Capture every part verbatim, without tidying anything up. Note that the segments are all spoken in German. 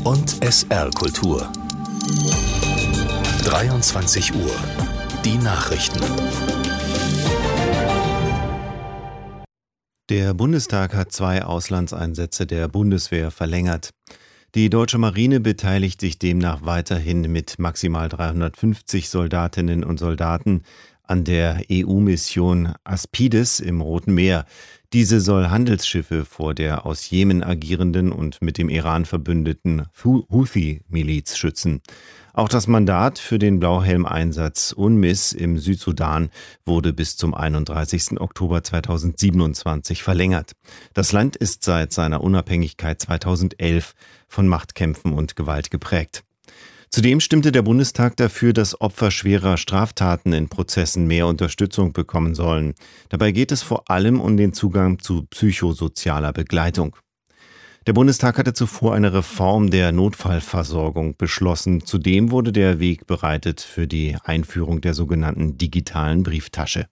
und S R-Kultur. dreiundzwanzig Uhr. Die Nachrichten. Der Bundestag hat zwei Auslandseinsätze der Bundeswehr verlängert. Die deutsche Marine beteiligt sich demnach weiterhin mit maximal dreihundertfünfzig Soldatinnen und Soldaten an der E U-Mission Aspides im Roten Meer. Diese soll Handelsschiffe vor der aus Jemen agierenden und mit dem Iran verbündeten Houthi-Miliz schützen. Auch das Mandat für den Blauhelm-Einsatz UNMISS im Südsudan wurde bis zum einunddreißigsten Oktober zweitausendsiebenundzwanzig verlängert. Das Land ist seit seiner Unabhängigkeit zweitausendelf von Machtkämpfen und Gewalt geprägt. Zudem stimmte der Bundestag dafür, dass Opfer schwerer Straftaten in Prozessen mehr Unterstützung bekommen sollen. Dabei geht es vor allem um den Zugang zu psychosozialer Begleitung. Der Bundestag hatte zuvor eine Reform der Notfallversorgung beschlossen. Zudem wurde der Weg bereitet für die Einführung der sogenannten digitalen Brieftasche.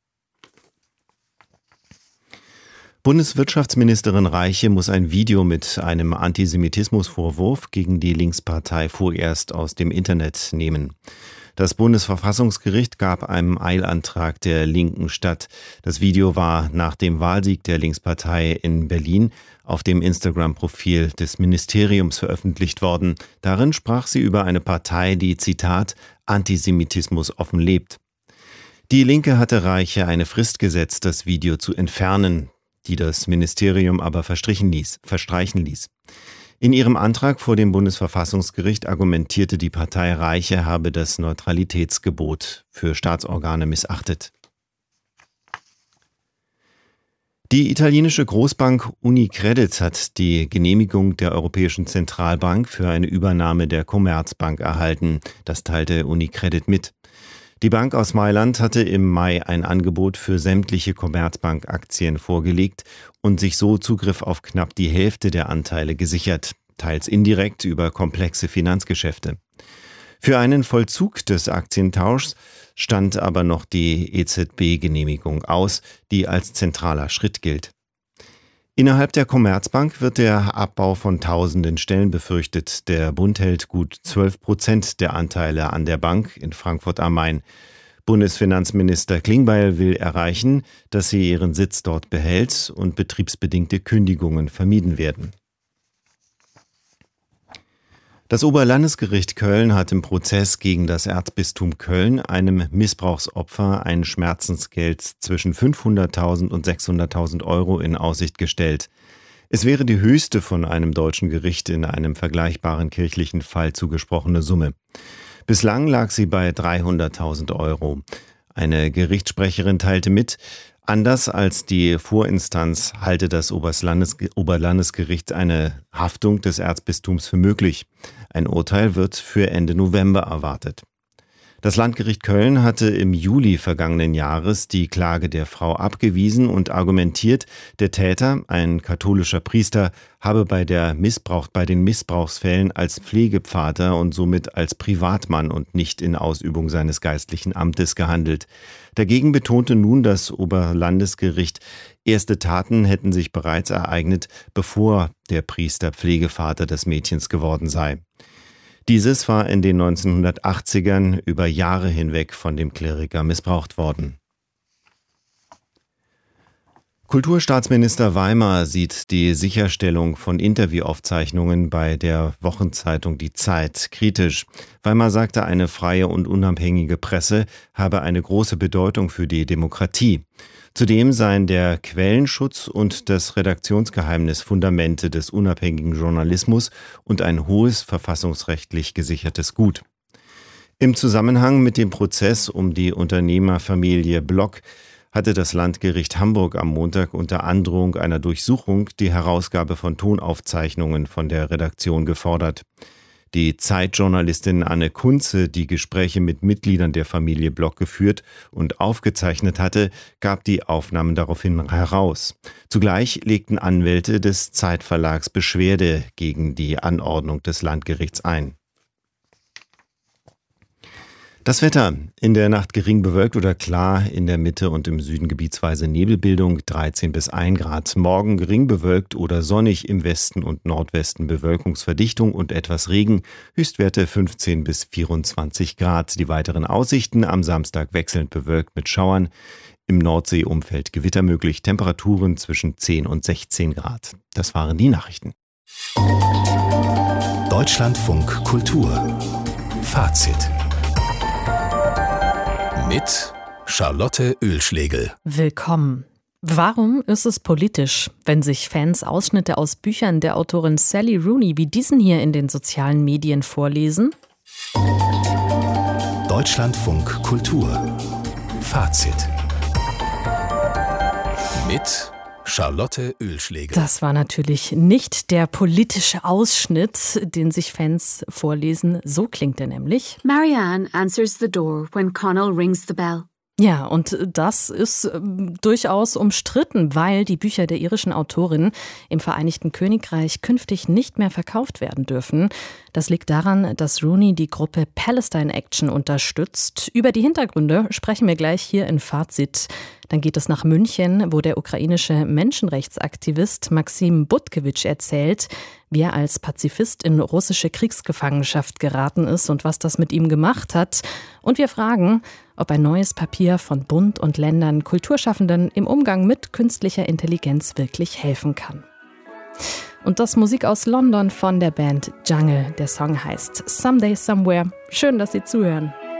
Bundeswirtschaftsministerin Reiche muss ein Video mit einem Antisemitismusvorwurf gegen die Linkspartei vorerst aus dem Internet nehmen. Das Bundesverfassungsgericht gab einem Eilantrag der Linken statt. Das Video war nach dem Wahlsieg der Linkspartei in Berlin auf dem Instagram-Profil des Ministeriums veröffentlicht worden. Darin sprach sie über eine Partei, die, Zitat, Antisemitismus offen lebt. Die Linke hatte Reiche eine Frist gesetzt, das Video zu entfernen, die das Ministerium aber verstrichen ließ, verstreichen ließ. In ihrem Antrag vor dem Bundesverfassungsgericht argumentierte die Partei, Reiche habe das Neutralitätsgebot für Staatsorgane missachtet. Die italienische Großbank Unicredit hat die Genehmigung der Europäischen Zentralbank für eine Übernahme der Commerzbank erhalten. Das teilte Unicredit mit. Die Bank aus Mailand hatte im Mai ein Angebot für sämtliche Commerzbank-Aktien vorgelegt und sich so Zugriff auf knapp die Hälfte der Anteile gesichert, teils indirekt über komplexe Finanzgeschäfte. Für einen Vollzug des Aktientauschs stand aber noch die E Z B-Genehmigung aus, die als zentraler Schritt gilt. Innerhalb der Commerzbank wird der Abbau von tausenden Stellen befürchtet. Der Bund hält gut zwölf Prozent der Anteile an der Bank in Frankfurt am Main. Bundesfinanzminister Klingbeil will erreichen, dass sie ihren Sitz dort behält und betriebsbedingte Kündigungen vermieden werden. Das Oberlandesgericht Köln hat im Prozess gegen das Erzbistum Köln einem Missbrauchsopfer ein Schmerzensgeld zwischen fünfhunderttausend und sechshunderttausend Euro in Aussicht gestellt. Es wäre die höchste von einem deutschen Gericht in einem vergleichbaren kirchlichen Fall zugesprochene Summe. Bislang lag sie bei dreihunderttausend Euro. Eine Gerichtssprecherin teilte mit, anders als die Vorinstanz halte das Oberlandesgericht eine Haftung des Erzbistums für möglich. Ein Urteil wird für Ende November erwartet. Das Landgericht Köln hatte im Juli vergangenen Jahres die Klage der Frau abgewiesen und argumentiert, der Täter, ein katholischer Priester, habe bei der Missbrauch, bei den Missbrauchsfällen als Pflegepfarrer und somit als Privatmann und nicht in Ausübung seines geistlichen Amtes gehandelt. Dagegen betonte nun das Oberlandesgericht, erste Taten hätten sich bereits ereignet, bevor der Priester Pflegevater des Mädchens geworden sei. Dieses war in den neunzehnhundertachtzigern über Jahre hinweg von dem Kleriker missbraucht worden. Kulturstaatsminister Weimer sieht die Sicherstellung von Interviewaufzeichnungen bei der Wochenzeitung Die Zeit kritisch. Weimer sagte, eine freie und unabhängige Presse habe eine große Bedeutung für die Demokratie. Zudem seien der Quellenschutz und das Redaktionsgeheimnis Fundamente des unabhängigen Journalismus und ein hohes verfassungsrechtlich gesichertes Gut. Im Zusammenhang mit dem Prozess um die Unternehmerfamilie Block hatte das Landgericht Hamburg am Montag unter Androhung einer Durchsuchung die Herausgabe von Tonaufzeichnungen von der Redaktion gefordert. Die Zeitjournalistin Anne Kunze, die Gespräche mit Mitgliedern der Familie Block geführt und aufgezeichnet hatte, gab die Aufnahmen daraufhin heraus. Zugleich legten Anwälte des Zeitverlags Beschwerde gegen die Anordnung des Landgerichts ein. Das Wetter: in der Nacht gering bewölkt oder klar, in der Mitte und im Süden gebietsweise Nebelbildung, dreizehn bis ein Grad. Morgen gering bewölkt oder sonnig, im Westen und Nordwesten Bewölkungsverdichtung und etwas Regen, Höchstwerte fünfzehn bis vierundzwanzig Grad. Die weiteren Aussichten: am Samstag wechselnd bewölkt mit Schauern, im Nordseeumfeld Gewitter möglich, Temperaturen zwischen zehn und sechzehn Grad. Das waren die Nachrichten. Deutschlandfunk Kultur Fazit mit Charlotte Oehlschlegel. Willkommen. Warum ist es politisch, wenn sich Fans Ausschnitte aus Büchern der Autorin Sally Rooney wie diesen hier in den sozialen Medien vorlesen? Deutschlandfunk Kultur Fazit mit Charlotte Oehlschlegel. Das war natürlich nicht der politische Ausschnitt, den sich Fans vorlesen. So klingt er nämlich. Marianne answers the door when Connell rings the bell. Ja, und das ist äh, durchaus umstritten, weil die Bücher der irischen Autorin im Vereinigten Königreich künftig nicht mehr verkauft werden dürfen. Das liegt daran, dass Rooney die Gruppe Palestine Action unterstützt. Über die Hintergründe sprechen wir gleich hier in Fazit. Dann geht es nach München, wo der ukrainische Menschenrechtsaktivist Maxim Butkewitsch erzählt, wie er als Pazifist in russische Kriegsgefangenschaft geraten ist und was das mit ihm gemacht hat. Und wir fragen, ob ein neues Papier von Bund und Ländern Kulturschaffenden im Umgang mit künstlicher Intelligenz wirklich helfen kann. Und das Musik aus London von der Band Jungle. Der Song heißt Someday Somewhere. Schön, dass Sie zuhören.